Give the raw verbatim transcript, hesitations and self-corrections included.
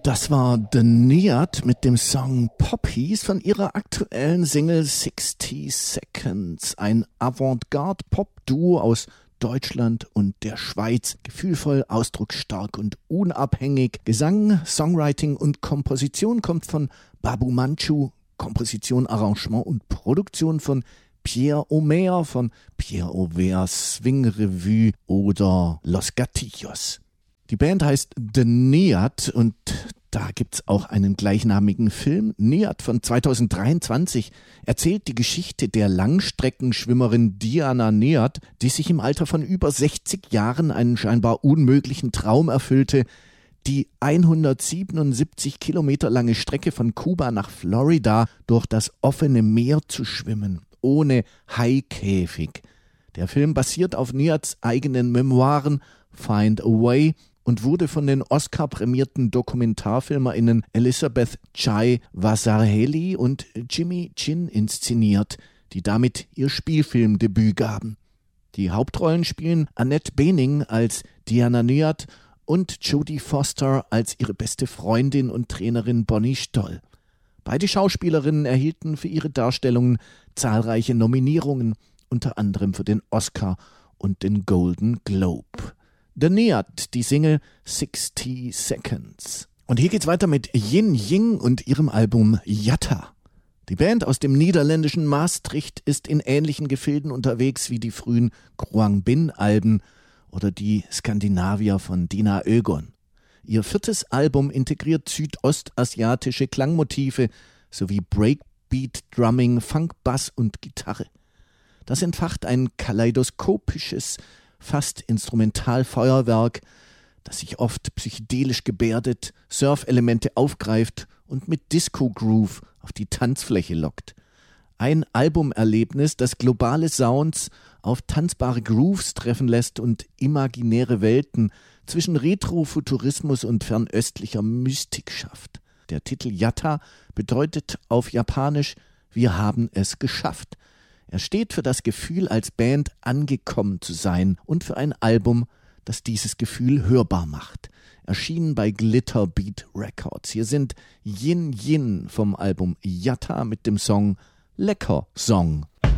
Das war The Neat mit dem Song Poppies von ihrer aktuellen Single sixty Seconds. Ein Avantgarde-Pop-Duo aus Deutschland und der Schweiz. Gefühlvoll, ausdrucksstark und unabhängig. Gesang, Songwriting und Komposition kommt von Babu Manchu. Komposition, Arrangement und Produktion von Pierre Omer von Pierre Auver's Swing Revue oder Los Gatillos. Die Band heißt The Neat und da gibt's auch einen gleichnamigen Film. Neat von zweitausenddreiundzwanzig erzählt die Geschichte der Langstreckenschwimmerin Diana Neat, die sich im Alter von über sechzig Jahren einen scheinbar unmöglichen Traum erfüllte, die hundertsiebenundsiebzig Kilometer lange Strecke von Kuba nach Florida durch das offene Meer zu schwimmen, ohne Haikäfig. Der Film basiert auf Neats eigenen Memoiren Find a Way und wurde von den Oscar-prämierten DokumentarfilmerInnen Elizabeth Chai Vasarhelyi und Jimmy Chin inszeniert, die damit ihr Spielfilmdebüt gaben. Die Hauptrollen spielen Annette Bening als Diana Neat und Jodie Foster als ihre beste Freundin und Trainerin Bonnie Stoll. Beide Schauspielerinnen erhielten für ihre Darstellungen zahlreiche Nominierungen, unter anderem für den Oscar und den Golden Globe. The Neat, die Single sixty Seconds. Und hier geht's weiter mit Yin Ying und ihrem Album Yatta. Die Band aus dem niederländischen Maastricht ist in ähnlichen Gefilden unterwegs wie die frühen Kruang Bin-Alben oder die Skandinavier von Dina Ögon. Ihr viertes Album integriert südostasiatische Klangmotive sowie Breakbeat, Drumming, Funk, Bass und Gitarre. Das entfacht ein kaleidoskopisches, fast Instrumentalfeuerwerk, das sich oft psychedelisch gebärdet, Surf-Elemente aufgreift und mit Disco-Groove auf die Tanzfläche lockt. Ein Albumerlebnis, das globale Sounds auf tanzbare Grooves treffen lässt und imaginäre Welten zwischen Retrofuturismus und fernöstlicher Mystik schafft. Der Titel Yatta bedeutet auf Japanisch „Wir haben es geschafft". Er steht für das Gefühl, als Band angekommen zu sein und für ein Album, das dieses Gefühl hörbar macht. Erschienen bei Glitterbeat Records. Hier sind Yin Yin vom Album Yatta mit dem Song Lecker Song.